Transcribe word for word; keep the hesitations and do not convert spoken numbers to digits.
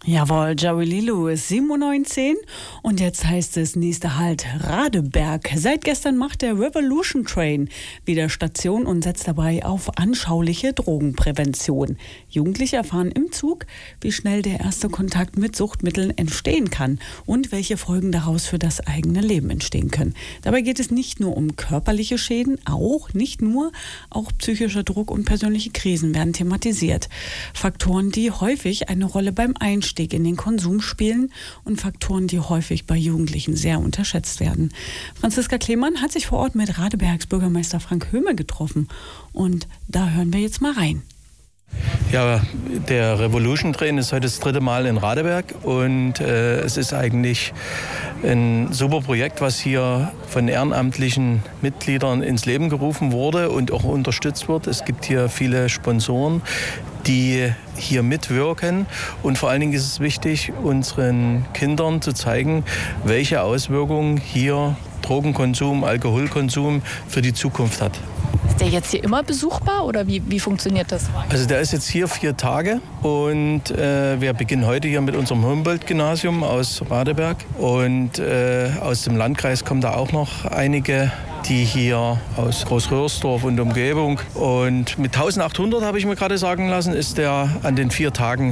Jawohl, Joey Lilou ist sieben Uhr neunzehn und jetzt heißt es nächster Halt Radeberg. Seit gestern macht der Revolution Train wieder Station und setzt dabei auf anschauliche Drogenprävention. Jugendliche erfahren im Zug, wie schnell der erste Kontakt mit Suchtmitteln entstehen kann und welche Folgen daraus für das eigene Leben entstehen können. Dabei geht es nicht nur um körperliche Schäden, auch nicht nur, auch psychischer Druck und persönliche Krisen werden thematisiert. Faktoren, die häufig eine Rolle beim Einstieg in den Konsum spielen und Faktoren, die häufig bei Jugendlichen sehr unterschätzt werden. Franziska Klemann hat sich vor Ort mit Radebergs Bürgermeister Frank Höhme getroffen und da hören wir jetzt mal rein. Ja, der Revolution Train ist heute das dritte Mal in Radeberg und äh, es ist eigentlich ein super Projekt, was hier von ehrenamtlichen Mitgliedern ins Leben gerufen wurde und auch unterstützt wird. Es gibt hier viele Sponsoren, die hier mitwirken und vor allen Dingen ist es wichtig, unseren Kindern zu zeigen, welche Auswirkungen hier Drogenkonsum, Alkoholkonsum für die Zukunft hat. Ist der jetzt hier immer besuchbar oder wie, wie funktioniert das? Also der ist jetzt hier vier Tage und äh, wir beginnen heute hier mit unserem Humboldt-Gymnasium aus Radeberg und äh, aus dem Landkreis kommen da auch noch einige, die hier aus Großröhrsdorf und Umgebung und mit eintausendachthundert, habe ich mir gerade sagen lassen, ist der an den vier Tagen